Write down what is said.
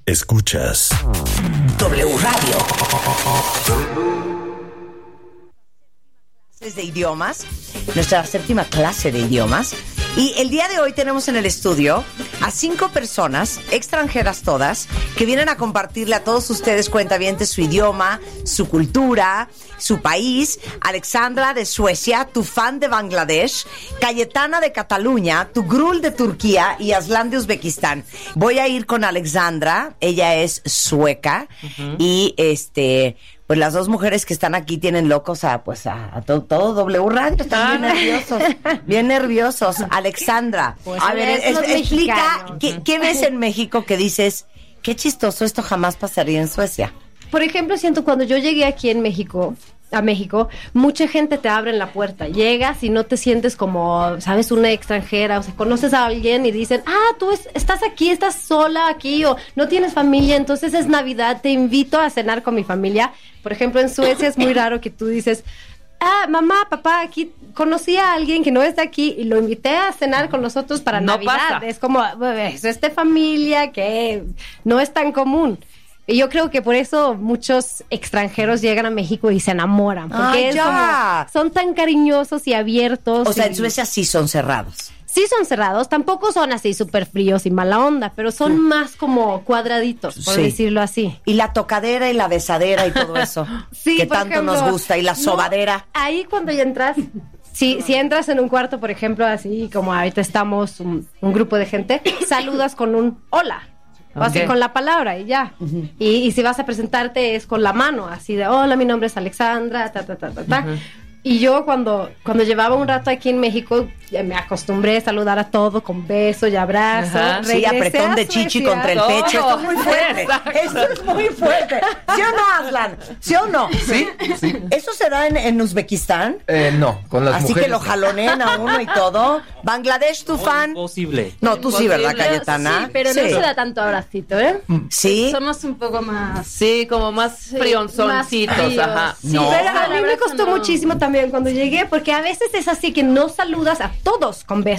Escuchas W Radio. De idiomas, nuestra séptima clase de idiomas. Y el día de hoy tenemos en el estudio a 5 personas, extranjeras todas, que vienen a compartirle a todos ustedes, cuentavientes, su idioma, su cultura, su país. Alexandra de Suecia, Tufan de Bangladesh, Cayetana de Cataluña, Tugrul de Turquía y Aslan de Uzbekistán. Voy a ir con Alexandra, ella es sueca, y pues las dos mujeres que están aquí tienen locos a todo W Radio. Están bien nerviosos. Alexandra, pues a ver, explica, ¿qué ves en México que dices, qué chistoso, esto jamás pasaría en Suecia? Por ejemplo, siento cuando yo llegué aquí a México, mucha gente te abre en la puerta. Llegas y no te sientes como, ¿sabes? Una extranjera. O sea, conoces a alguien y dicen, tú estás aquí, estás sola aquí, o no tienes familia, entonces es Navidad, te invito a cenar con mi familia. Por ejemplo, en Suecia es muy raro que tú dices, mamá, papá, aquí conocí a alguien que no está aquí y lo invité a cenar con nosotros para Navidad. Pasa. Es como, es de familia que no es tan común. Y yo creo que por eso muchos extranjeros llegan a México y se enamoran. Porque son tan cariñosos y abiertos. O sea, en Suecia sí son cerrados. Sí son cerrados, tampoco son así súper fríos y mala onda, pero son más como cuadraditos, por decirlo así. Y la tocadera y la besadera y todo eso, que tanto ejemplo, nos gusta, y la sobadera. Ahí cuando ya entras, si entras en un cuarto, por ejemplo, así como ahorita estamos un grupo de gente, saludas con un hola. O así con la palabra y ya. Y si vas a presentarte es con la mano, así de hola, mi nombre es Alexandra, Y yo cuando llevaba un rato aquí en México, me acostumbré a saludar a todo con beso y abrazo. Sí, apretón de chichi contra el pecho. Esto es muy fuerte. Esto es muy fuerte. ¿Sí o no, Aslan? ¿Sí o no? Sí. ¿Eso se da en Uzbekistán? No, con las así mujeres. Así que lo jalonen a uno y todo. Bangladesh, Tufan. Imposible. No, tú sí, ¿verdad, Cayetana? Sí, pero no se da tanto abracito, ¿eh? ¿Sí? Somos un poco más... Sí, como más frionzoncitos, ajá. Sí, no. Pero a mí me costó muchísimo también cuando llegué, porque a veces es así que no saludas a todos con besos.